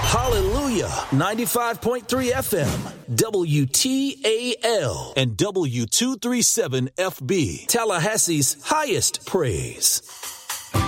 Hallelujah. 95.3 FM, WTAL, and W237FB, Tallahassee's highest praise.